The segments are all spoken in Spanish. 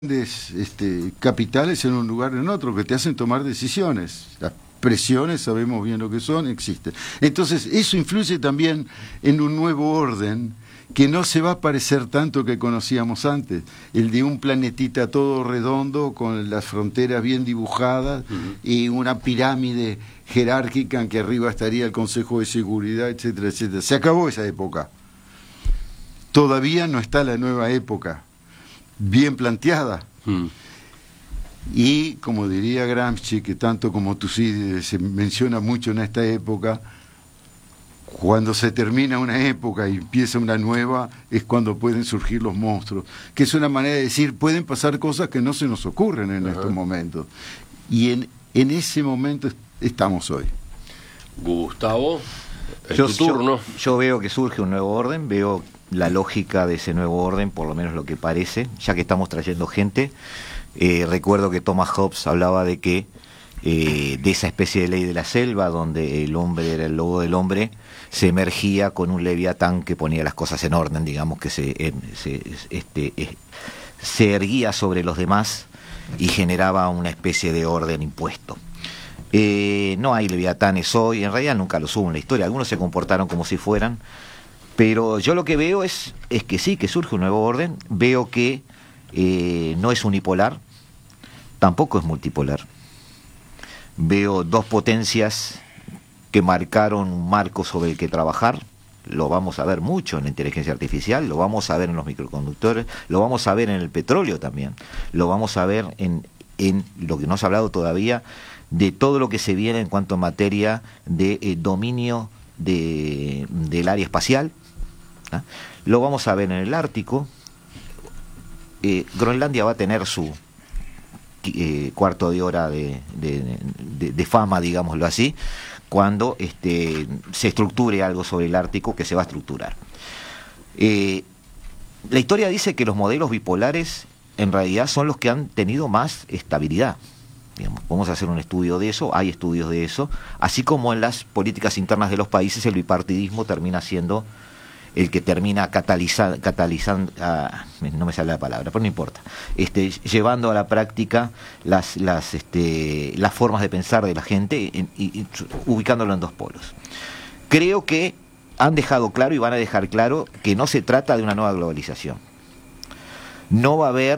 capitales en un lugar o en otro, que te hacen tomar decisiones. Las presiones, sabemos bien lo que son, existen. Entonces, eso influye también en un nuevo orden que no se va a parecer tanto que conocíamos antes, el de un planetita todo redondo, con las fronteras bien dibujadas, y una pirámide jerárquica en que arriba estaría el Consejo de Seguridad, etcétera, etcétera. Se acabó esa época. Todavía no está la nueva época bien planteada. Y como diría Gramsci, que tanto como Tucídides se menciona mucho en esta época, cuando se termina una época y empieza una nueva, es cuando pueden surgir los monstruos, que es una manera de decir, pueden pasar cosas que no se nos ocurren en estos momentos. Y en ese momento estamos hoy. Gustavo, es tu turno. Yo veo que surge un nuevo orden, veo la lógica de ese nuevo orden, por lo menos lo que parece, ya que estamos trayendo gente. Recuerdo que Thomas Hobbes hablaba de que de esa especie de ley de la selva, donde el hombre era el lobo del hombre, se emergía con un leviatán que ponía las cosas en orden, digamos, que se erguía sobre los demás y generaba una especie de orden impuesto. No hay leviatanes hoy, en realidad nunca los hubo en la historia, algunos se comportaron como si fueran, pero yo lo que veo es que sí, que surge un nuevo orden. Veo que no es unipolar, tampoco es multipolar. Veo dos potencias que marcaron un marco sobre el que trabajar. Lo vamos a ver mucho en la inteligencia artificial, lo vamos a ver en los microconductores, lo vamos a ver en el petróleo también, lo vamos a ver en lo que no se ha hablado todavía, de todo lo que se viene en cuanto a materia de dominio del área espacial. Lo vamos a ver en el Ártico. Groenlandia va a tener su cuarto de hora de fama, digámoslo así, cuando se estructure algo sobre el Ártico, que se va a estructurar. La historia dice que los modelos bipolares en realidad son los que han tenido más estabilidad. Digamos, vamos a hacer un estudio de eso, hay estudios de eso, así como en las políticas internas de los países el bipartidismo termina siendo el que termina catalizando, no me sale la palabra, pero no importa, llevando a la práctica las formas de pensar de la gente y ubicándolo en dos polos. Creo que han dejado claro y van a dejar claro que no se trata de una nueva globalización. No va a haber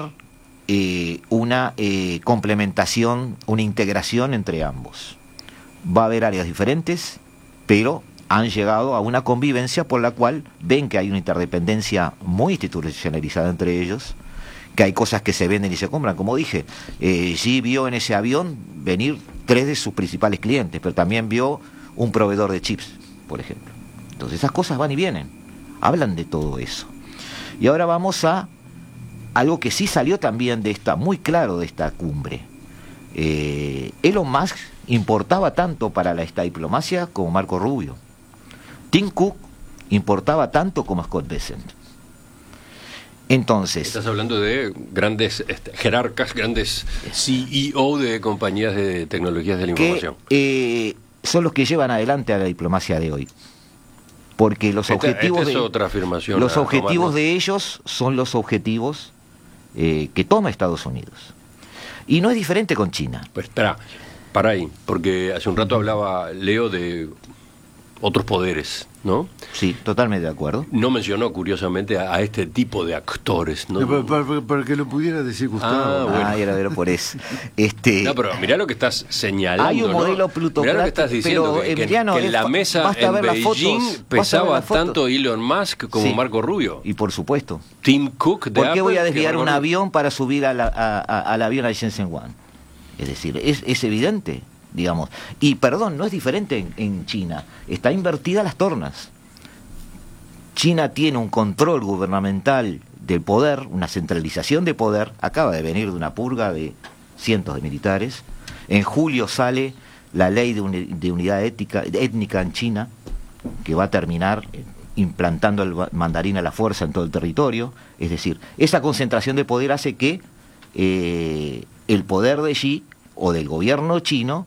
una complementación, una integración entre ambos. Va a haber áreas diferentes, pero han llegado a una convivencia por la cual ven que hay una interdependencia muy institucionalizada entre ellos, que hay cosas que se venden y se compran. Como dije, Xi vio en ese avión venir 3 de sus principales clientes, pero también vio un proveedor de chips, por ejemplo. Entonces esas cosas van y vienen, hablan de todo eso. Y ahora vamos a algo que sí salió también muy claro de esta cumbre. Elon Musk importaba tanto para esta diplomacia como Marco Rubio. Tim Cook importaba tanto como Scott Bessent. Entonces, estás hablando de grandes jerarcas, grandes CEO de compañías de tecnologías de la información. Son los que llevan adelante a la diplomacia de hoy. Porque los objetivos es otra afirmación. Los objetivos de ellos son los objetivos que toma Estados Unidos. Y no es diferente con China. Pues espera, para ahí, porque hace un rato hablaba Leo de otros poderes, ¿no? Sí, totalmente de acuerdo. No mencionó, curiosamente, a este tipo de actores, ¿no? Para que lo pudiera decir Gustavo. Bueno. Era por eso. No, pero mirá lo que estás señalando. Hay un modelo plutocrático. Mirá lo que estás diciendo, pero, que en la mesa en Beijing pesaba tanto Elon Musk como Marco Rubio. Y por supuesto. Tim Cook de ¿Por qué Apple, voy a desviar un avión para subir al avión al Shenzhen One? Es decir, es evidente. Digamos, y perdón, no es diferente en China, está invertida las tornas. China tiene un control gubernamental del poder, una centralización de poder, acaba de venir de una purga de cientos de militares. En julio sale la ley de unidad étnica en China, que va a terminar implantando el mandarín a la fuerza en todo el territorio. Es decir, esa concentración de poder hace que el poder de Xi o del gobierno chino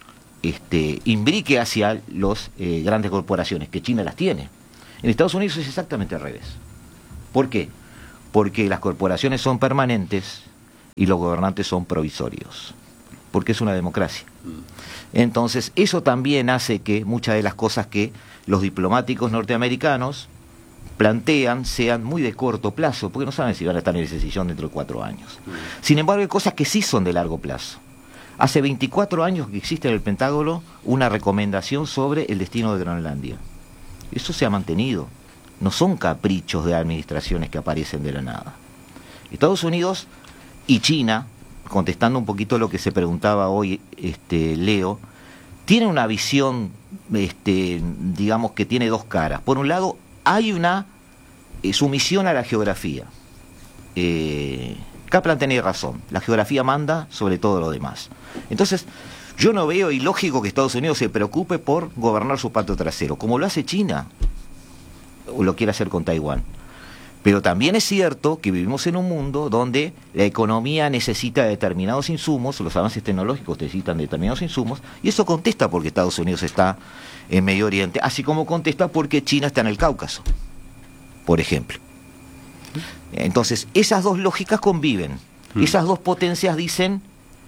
imbrique hacia los grandes corporaciones, que China las tiene. En Estados Unidos es exactamente al revés. ¿Por qué? Porque las corporaciones son permanentes y los gobernantes son provisorios, porque es una democracia. Entonces, eso también hace que muchas de las cosas que los diplomáticos norteamericanos plantean sean muy de corto plazo, porque no saben si van a estar en esa sillón dentro de 4 años. Sin embargo, hay cosas que sí son de largo plazo. Hace 24 años que existe en el Pentágono una recomendación sobre el destino de Groenlandia. Eso se ha mantenido. No son caprichos de administraciones que aparecen de la nada. Estados Unidos y China, contestando un poquito lo que se preguntaba hoy Leo, tienen una visión, digamos que tiene dos caras. Por un lado, hay una sumisión a la geografía. Kaplan tenía razón, la geografía manda sobre todo lo demás. Entonces, yo no veo ilógico que Estados Unidos se preocupe por gobernar su patio trasero, como lo hace China, o lo quiere hacer con Taiwán. Pero también es cierto que vivimos en un mundo donde la economía necesita determinados insumos, los avances tecnológicos necesitan determinados insumos, y eso contesta porque Estados Unidos está en Medio Oriente, así como contesta porque China está en el Cáucaso, por ejemplo. Entonces, esas dos lógicas conviven. Esas dos potencias dicen,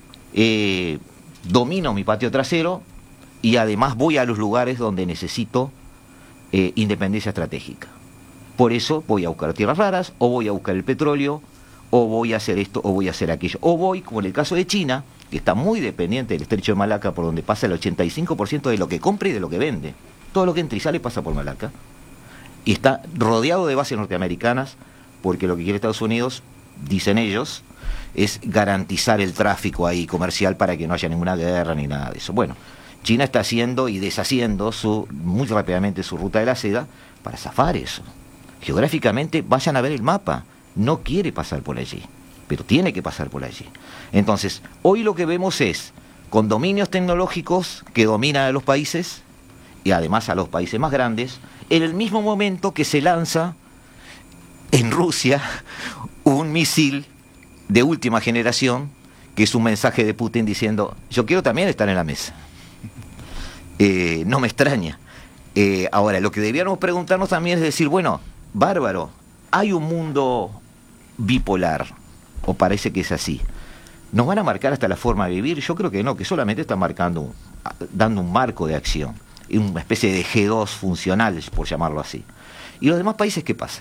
domino mi patio trasero y además voy a los lugares donde necesito independencia estratégica. Por eso voy a buscar tierras raras, o voy a buscar el petróleo, o voy a hacer esto, o voy a hacer aquello. O voy, como en el caso de China, que está muy dependiente del estrecho de Malaca, por donde pasa el 85% de lo que compra y de lo que vende. Todo lo que entra y sale pasa por Malaca. Y está rodeado de bases norteamericanas, porque lo que quiere Estados Unidos, dicen ellos, es garantizar el tráfico ahí comercial para que no haya ninguna guerra ni nada de eso. Bueno, China está haciendo y deshaciendo muy rápidamente su ruta de la seda para zafar eso. Geográficamente, vayan a ver el mapa, no quiere pasar por allí, pero tiene que pasar por allí. Entonces, hoy lo que vemos es condominios tecnológicos que dominan a los países, y además a los países más grandes, en el mismo momento que se lanza en Rusia un misil de última generación, que es un mensaje de Putin diciendo, yo quiero también estar en la mesa. No me extraña. Ahora, lo que debiéramos preguntarnos también es decir, bueno, bárbaro, hay un mundo bipolar, o parece que es así. ¿Nos van a marcar hasta la forma de vivir? Yo creo que no, que solamente están dando un marco de acción, una especie de G2 funcional, por llamarlo así. ¿Y los demás países qué pasa?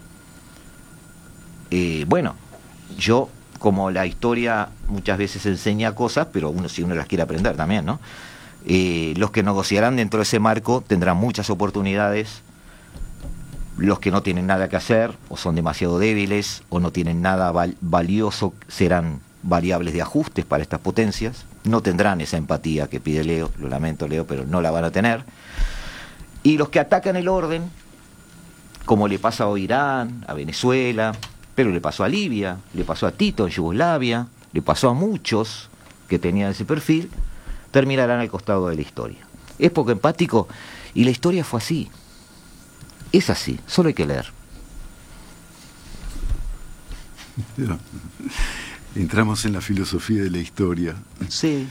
Bueno, yo, como la historia muchas veces enseña cosas, pero si uno las quiere aprender también, ¿no? Los que negociarán dentro de ese marco tendrán muchas oportunidades. Los que no tienen nada que hacer, o son demasiado débiles, o no tienen nada valioso, serán variables de ajustes para estas potencias. No tendrán esa empatía que pide Leo, lo lamento Leo, pero no la van a tener. Y los que atacan el orden, como le pasa a Irán, a Venezuela, pero le pasó a Libia, le pasó a Tito en Yugoslavia, le pasó a muchos que tenían ese perfil, terminarán al costado de la historia. Es poco empático, y la historia fue así. Es así, solo hay que leer. Entramos en la filosofía de la historia. Sí.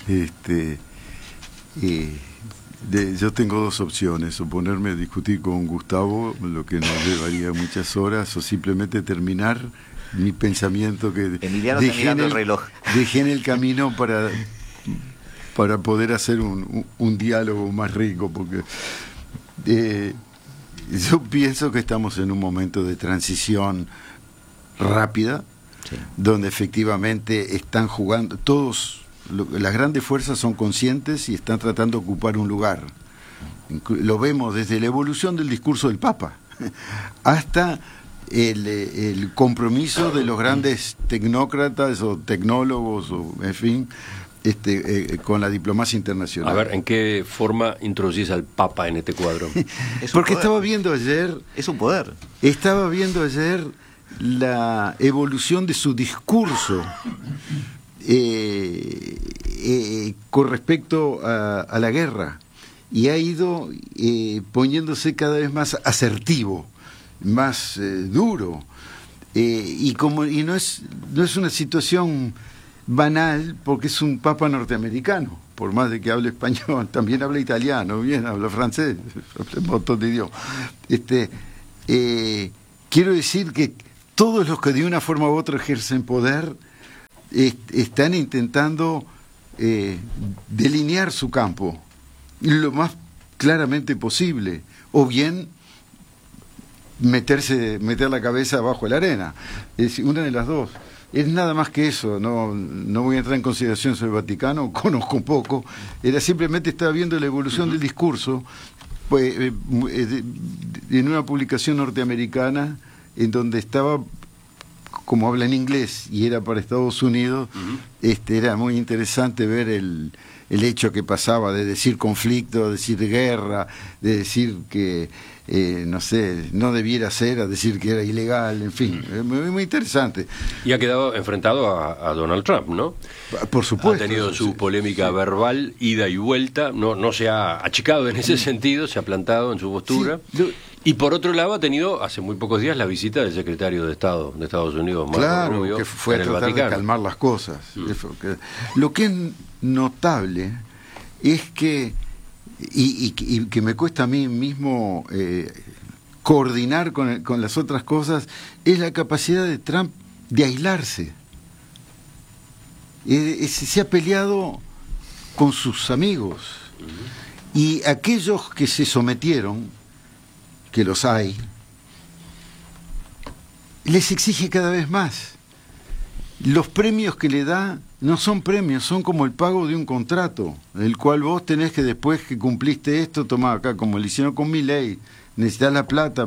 Yo tengo dos opciones: o ponerme a discutir con Gustavo, lo que nos llevaría muchas horas, o simplemente terminar mi pensamiento que Emiliano está mirando el reloj. Dejé en el camino para poder hacer un diálogo más rico, porque yo pienso que estamos en un momento de transición rápida, sí, donde efectivamente están jugando todos. Las grandes fuerzas son conscientes y están tratando de ocupar un lugar. Lo vemos desde la evolución del discurso del Papa hasta el compromiso de los grandes tecnócratas o tecnólogos, o en fin, con la diplomacia internacional. A ver, ¿en qué forma introducís al Papa en este cuadro? Porque estaba viendo ayer... Es un poder. Estaba viendo ayer la evolución de su discurso con respecto a la guerra, y ha ido poniéndose cada vez más asertivo, más duro, y no es una situación banal, porque es un papa norteamericano, por más de que hable español, también habla italiano, bien, habla francés, habla un montón de idiomas. Quiero decir que todos los que de una forma u otra ejercen poder están intentando delinear su campo lo más claramente posible, o bien meter la cabeza abajo de la arena. Es decir, una de las dos. Es nada más que eso. No voy a entrar en consideración sobre el Vaticano, conozco un poco. Era simplemente estaba viendo la evolución del discurso, pues, en una publicación norteamericana en donde estaba, como habla en inglés y era para Estados Unidos, era muy interesante ver el hecho que pasaba de decir conflicto, de decir guerra, de decir que no debiera ser, a decir que era ilegal, en fin, muy interesante. Y ha quedado enfrentado a Donald Trump, ¿no? Por supuesto. Ha tenido su polémica verbal, ida y vuelta, no se ha achicado en ese sentido, se ha plantado en su postura. Sí. Y por otro lado ha tenido hace muy pocos días la visita del secretario de Estado de Estados Unidos, Marco Rubio, que fue a tratar de calmar las cosas. Lo que es notable es que y que me cuesta a mí mismo coordinar con las otras cosas, es la capacidad de Trump de aislarse. Se ha peleado con sus amigos, y aquellos que se sometieron, que los hay, les exige cada vez más. Los premios que le da no son premios, son como el pago de un contrato, el cual vos tenés que, después que cumpliste esto, tomá acá, como le hicieron con Milei, necesitas la plata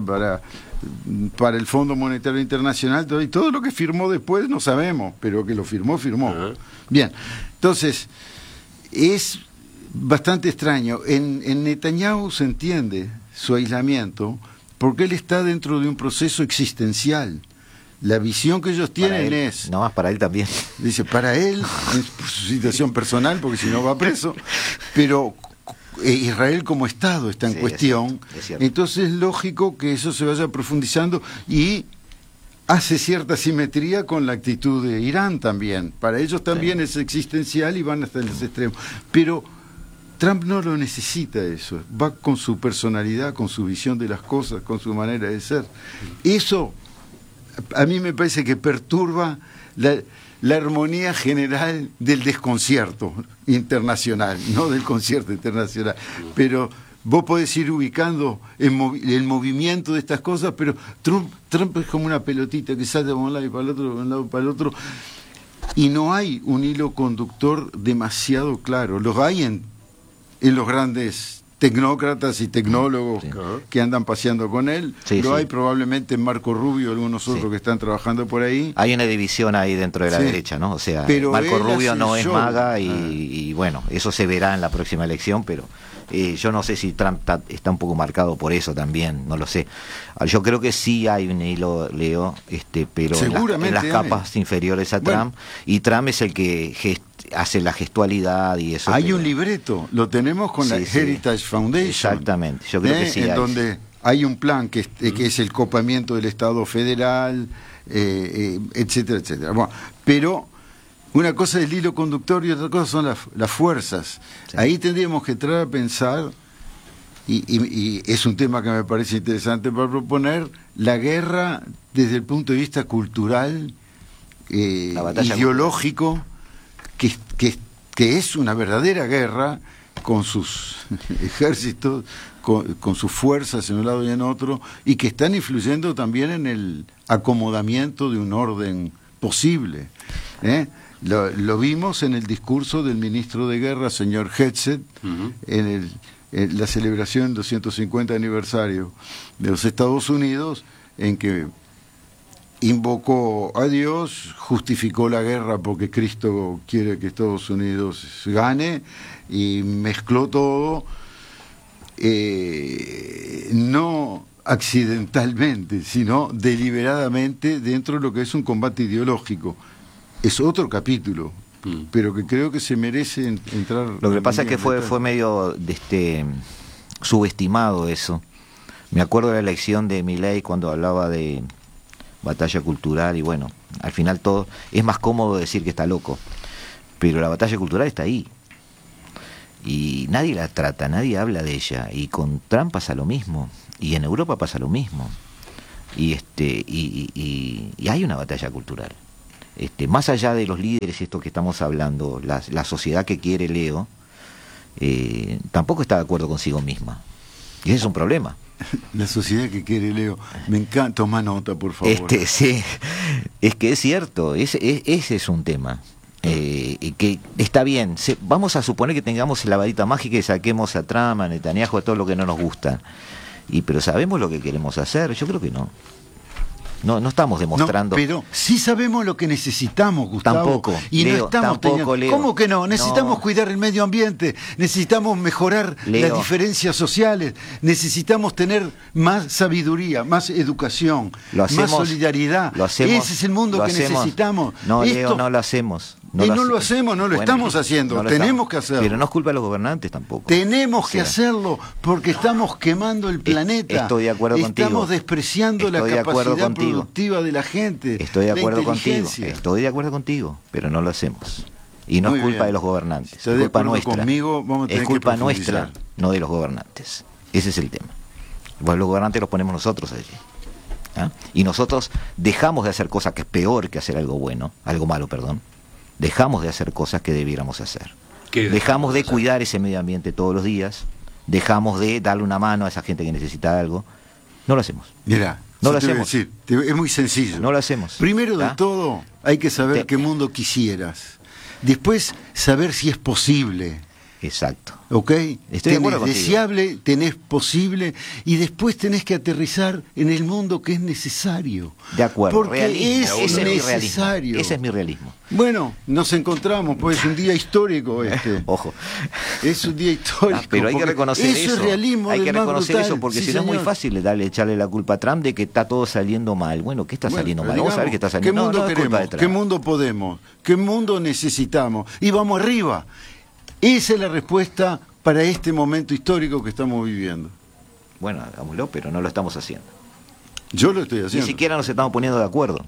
para el Fondo Monetario Internacional, y todo lo que firmó después no sabemos, pero que lo firmó. Bien, entonces, es bastante extraño. En Netanyahu se entiende su aislamiento, porque él está dentro de un proceso existencial. La visión que ellos tienen es... No más para él también. Dice, para él, en su situación personal, porque si no va preso, pero Israel como Estado está en cuestión. Es cierto. Entonces es lógico que eso se vaya profundizando, y hace cierta simetría con la actitud de Irán también. Para ellos también es existencial y van hasta los extremos. Pero Trump no lo necesita eso. Va con su personalidad, con su visión de las cosas, con su manera de ser. Eso a mí me parece que perturba la armonía general del desconcierto internacional, no del concierto internacional. Pero vos podés ir ubicando el movimiento de estas cosas, pero Trump es como una pelotita que salta de un lado y para el otro, de un lado para el otro, y no hay un hilo conductor demasiado claro. Los hay en los grandes tecnócratas y tecnólogos que andan paseando con él, hay probablemente en Marco Rubio, algunos otros que están trabajando por ahí. Hay una división ahí dentro de la derecha, ¿no? O sea, pero Marco Rubio no es MAGA y bueno, eso se verá en la próxima elección, pero yo no sé si Trump está un poco marcado por eso también, no lo sé. Yo creo que sí hay un hilo, Leo, pero en las capas inferiores a Trump, y Trump es el que hace la gestualidad y eso. Hay un libreto, lo tenemos con la Heritage Foundation. Exactamente, yo creo que sí. En donde hay un plan que es el copamiento del Estado federal, etcétera, etcétera. Bueno, pero una cosa es el hilo conductor y otra cosa son las fuerzas. Sí. Ahí tendríamos que entrar a pensar, y es un tema que me parece interesante para proponer, la guerra desde el punto de vista cultural, ideológico, que es una verdadera guerra, con sus ejércitos, con sus fuerzas en un lado y en otro, y que están influyendo también en el acomodamiento de un orden posible. Lo vimos en el discurso del ministro de Guerra, señor Hegseth, en la celebración del 250 aniversario de los Estados Unidos, en que invocó a Dios, justificó la guerra porque Cristo quiere que Estados Unidos gane, y mezcló todo, no accidentalmente, sino deliberadamente, dentro de lo que es un combate ideológico. Es otro capítulo, pero que creo que se merece entrar. Lo que pasa es que fue medio subestimado eso. Me acuerdo de la elección de Milei cuando hablaba de batalla cultural, y bueno, al final todo es más cómodo decir que está loco, pero la batalla cultural está ahí y nadie la trata, nadie habla de ella, y con Trump pasa lo mismo, y en Europa pasa lo mismo, y hay una batalla cultural, más allá de los líderes, esto que estamos hablando, la sociedad que quiere Leo, tampoco está de acuerdo consigo misma. Y ese es un problema. La sociedad que quiere Leo. Me encanta, toma nota, por favor. Sí, es que es cierto, ese es un tema. Que está bien, vamos a suponer que tengamos la varita mágica y saquemos a Trump, a Netanyahu, a todo lo que no nos gusta. Pero ¿sabemos lo que queremos hacer? Yo creo que no. No estamos demostrando. No, pero sí sabemos lo que necesitamos, Gustavo. Tampoco. Y Leo, no estamos tampoco, teniendo. Leo. ¿Cómo que no? Necesitamos No. cuidar el medio ambiente, necesitamos mejorar Leo. las diferencias sociales, necesitamos tener más sabiduría, más educación, Lo hacemos, más solidaridad. lo hacemos, Ese es el mundo lo que hacemos. necesitamos. No, Esto- Leo, no lo hacemos. No lo hacemos, no lo estamos haciendo, no lo tenemos estamos. que hacerlo. Pero no es culpa de los gobernantes tampoco. Tenemos O que sea, hacerlo porque estamos quemando el planeta. Estoy de acuerdo contigo. Estamos despreciando la Estoy de acuerdo capacidad contigo. productiva de la gente. Estoy de la acuerdo contigo. inteligencia. Estoy de acuerdo contigo, pero no lo hacemos. Y no Muy es culpa bien. de los gobernantes, ¿Está es de culpa acuerdo nuestra. conmigo? Vamos a tener Es que culpa profundizar. nuestra, no de los gobernantes. Ese es el tema. Pues los gobernantes los ponemos nosotros allí. ¿Ah? Y nosotros dejamos de hacer cosas que es peor que hacer algo bueno, algo malo, perdón. Dejamos de hacer cosas que debiéramos hacer. ¿Qué Dejamos de hacer? cuidar ese medio ambiente todos los días. Dejamos de darle una mano a esa gente que necesita algo. No lo hacemos. Mirá, No yo lo te voy a hacemos. decir, es muy sencillo. No lo hacemos. Primero de ¿Ah? todo, hay que saber Te- qué mundo quisieras. Después, saber si es posible. Exacto. ¿Ok? Estoy de acuerdo tenés contigo. deseable, tenés posible, y después tenés que aterrizar en el mundo que es necesario. De acuerdo. Porque Realismo. es Ese es mi realismo. necesario. Ese es mi realismo. Bueno, nos encontramos, pues es un día histórico Ojo. Es un día histórico. Pero hay que porque reconocer eso. eso. Es realismo Hay del que más reconocer brutal. eso, porque Sí, si no es muy señor. fácil echarle la culpa a Trump de que está todo saliendo mal. Bueno, ¿qué está Bueno, saliendo pero mal? Vamos a ver digamos, qué está saliendo mal. ¿Qué mundo no es culpa de queremos? Trump. ¿Qué mundo podemos? ¿Qué mundo necesitamos? Y vamos arriba. Esa es la respuesta para este momento histórico que estamos viviendo. Bueno, hagámoslo, pero no lo estamos haciendo. Yo lo estoy haciendo. Ni siquiera nos estamos poniendo de acuerdo.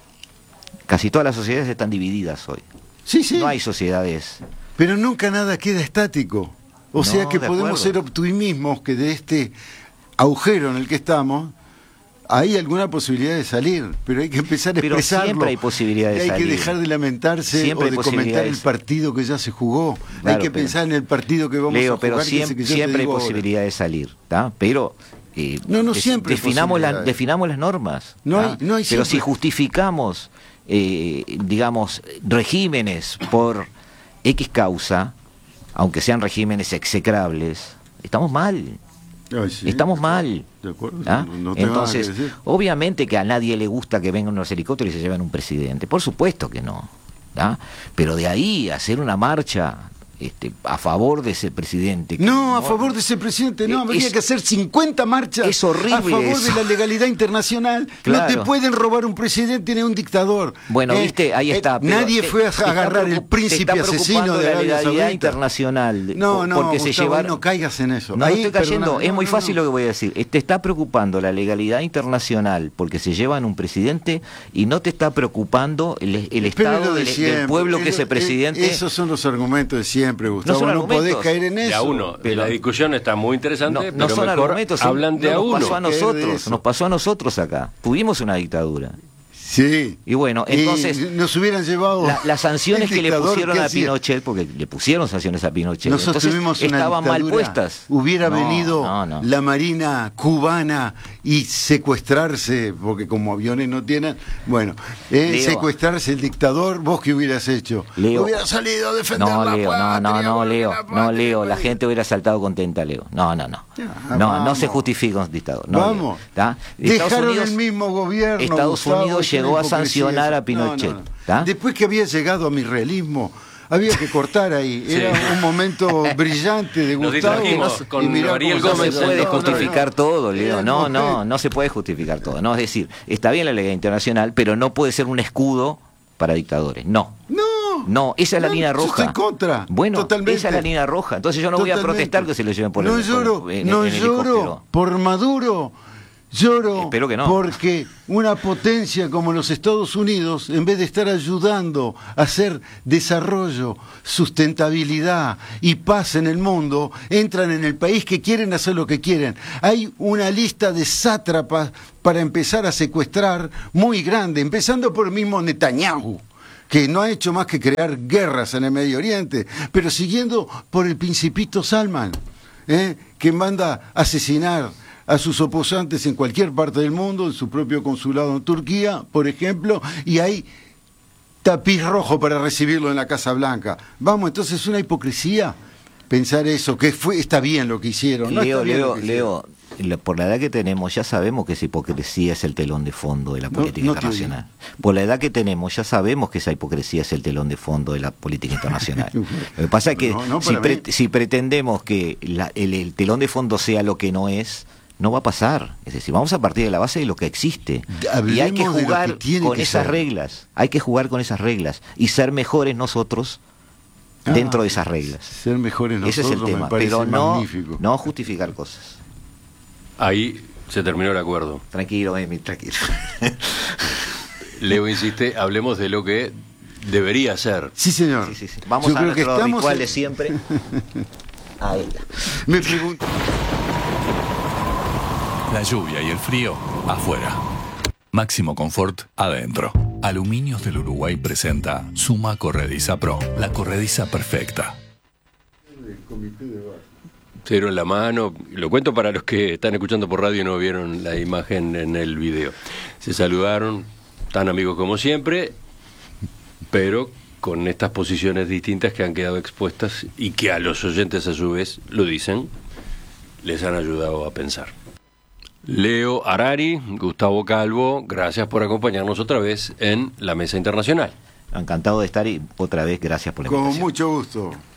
Casi todas las sociedades están divididas hoy. Sí, sí. No hay sociedades. Pero nunca nada queda estático. O No, sea que de podemos acuerdo. ser optimismos que de este agujero en el que estamos hay alguna posibilidad de salir, pero hay que empezar a Pero expresarlo. siempre hay posibilidad de Hay salir. que dejar de lamentarse Siempre o de hay comentar el posibilidades. partido que ya se jugó. Claro, hay que pero- pensar en el partido que vamos a Leo, jugar. pero que es el siempre, que yo te siempre hay digo ahora. posibilidad de salir, ¿tá? Pero No, siempre hay posibilidades. definamos las normas. No ¿tá? hay- no hay pero siempre. si justificamos, digamos, regímenes por X causa, aunque sean regímenes execrables, estamos mal. Ay, sí, Estamos mal. De acuerdo. ¿Ah? No tengo nada que Entonces, decir. obviamente que a nadie le gusta que vengan unos helicópteros y se lleven un presidente. Por supuesto que no. ¿Ah? Pero de ahí a hacer una marcha a favor de ese presidente. No, a favor de ese presidente, no, habría es- que hacer 50 marchas es horrible a favor eso. de la legalidad internacional. Claro. No te pueden robar un presidente ni un dictador. Bueno, viste, ahí está. pero Nadie te- fue a te está agarrar el preocup- príncipe te está asesino preocupando de la Arabia legalidad Saudita. internacional. No, porque se Gustavo, llevaron. no caigas en eso. No, Ahí, estoy cayendo, perdona, es no, muy no, fácil no. lo que voy a decir. Te está preocupando la legalidad internacional porque se llevan un presidente y no te está preocupando el Pero estado lo de del siempre, pueblo que ese presidente. Esos son los argumentos de siempre, Gustavo. son No podés argumentos. caer en De eso. a uno. Pero- la discusión está muy interesante, No, pero no son mejor argumentos, hablan de no a nos uno. pasó a ¿Qué es de nosotros, eso? nos pasó a nosotros acá. Tuvimos una dictadura. Sí. Y bueno, entonces Y nos hubieran llevado las sanciones el que le dictador pusieron que a hacía. Pinochet, porque le pusieron sanciones a Pinochet, Nosotros entonces tuvimos una estaban mal dictadura. puestas. Hubiera No, venido no. la Marina cubana y secuestrarse, porque como aviones no tienen, bueno, Leo. secuestrarse el dictador, ¿vos qué hubieras hecho? Leo. Hubiera salido a defender No, la Leo, patria, no, Leo, la no, patria, Leo, la patria. gente hubiera saltado contenta, Leo. No, Ya, no vamos. se justifica un dictador. No, Vamos. Leo, ¿tá? Estados Dejaron Unidos- el mismo gobierno. Estados Gustavo, Unidos es una llegó a hipocresía sancionar eso. a Pinochet, No. ¿tá? Después que había llegado a mi realismo, había que cortar ahí. Sí. Era un momento brillante de Nos Gustavo. distrajimos con y mirá Ariel cómo No se Gómez, puede no, justificar todo, Leo. No, no. no se puede justificar todo. No, es decir, está bien la ley internacional, pero no puede ser un escudo para dictadores. No. No, esa es la línea Yo roja. estoy contra. Bueno, totalmente. esa es la línea roja. Entonces yo no voy a Totalmente. protestar que se lo lleven por no el lloro, en no helicóptero. lloro por Maduro. Lloro Espero que no. porque una potencia como los Estados Unidos, en vez de estar ayudando a hacer desarrollo, sustentabilidad y paz en el mundo, entran en el país que quieren hacer lo que quieren. Hay una lista de sátrapas para empezar a secuestrar muy grande, empezando por el mismo Netanyahu. que no ha hecho más que crear guerras en el Medio Oriente, pero siguiendo por el Principito Salman, que manda asesinar a sus oposantes en cualquier parte del mundo, en su propio consulado en Turquía, por ejemplo, y hay tapiz rojo para recibirlo en la Casa Blanca. Vamos, entonces es una hipocresía pensar eso, que está bien lo que hicieron. No está bien lo que hicieron. Leo, por la edad que tenemos ya sabemos que esa hipocresía es el telón de fondo de la política internacional. Por la edad que tenemos ya sabemos que esa hipocresía es el telón de fondo de la política internacional. Lo que pasa es que si pretendemos que el telón de fondo sea lo que no es, no va a pasar. Es decir, vamos a partir de la base de lo que existe. Y hay que jugar con esas reglas. Hay que jugar con esas reglas y ser mejores nosotros dentro de esas reglas. Ser mejores nosotros. Ese es el tema, pero no justificar cosas. Ahí se terminó el acuerdo. Tranquilo, Emi, tranquilo. Leo insiste, hablemos de lo que debería ser. Sí, señor. Sí. Vamos a nuestro ritual de siempre. A ella. Me pregunto. La lluvia y el frío afuera. Máximo confort adentro. Aluminios del Uruguay presenta Suma Corrediza Pro, la corrediza perfecta. Cero en la mano. Lo cuento para los que están escuchando por radio y no vieron la imagen en el video. Se saludaron, tan amigos como siempre, pero con estas posiciones distintas que han quedado expuestas y que a los oyentes a su vez lo dicen, les han ayudado a pensar. Leo Harari, Gustavo Calvo, gracias por acompañarnos otra vez en la Mesa Internacional. Encantado de estar y otra vez gracias por la invitación. Con mucho gusto.